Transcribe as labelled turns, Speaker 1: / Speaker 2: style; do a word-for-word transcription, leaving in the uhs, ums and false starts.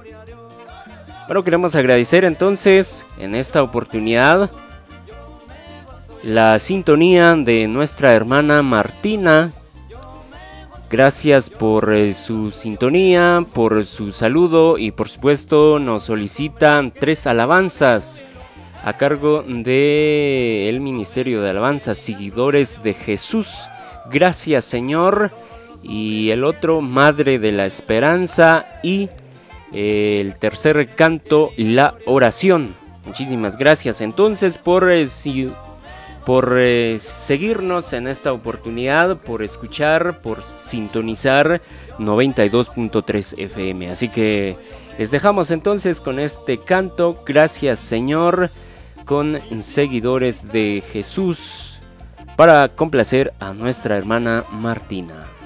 Speaker 1: Bueno, queremos agradecer entonces en esta oportunidad la sintonía de nuestra hermana Martina. Gracias por eh, su sintonía, por su saludo y por supuesto nos solicitan tres alabanzas a cargo del Ministerio de Alabanzas, Seguidores de Jesús. Gracias, Señor. Y el otro, Madre de la Esperanza. Y eh, el tercer canto, La Oración. Muchísimas gracias entonces por, eh, si, por eh, seguirnos en esta oportunidad, por escuchar, por sintonizar noventa y dos punto tres F M. Así que les dejamos entonces con este canto, Gracias, Señor, con Seguidores de Jesús, para complacer a nuestra hermana Martina.